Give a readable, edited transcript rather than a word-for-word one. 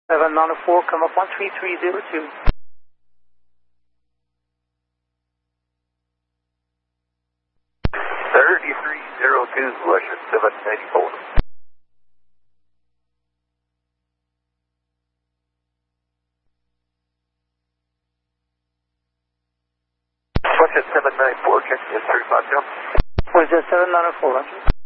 794, come up 13302. Russia 794. Russia 794, check the 35 jump. Russia 794, Roger.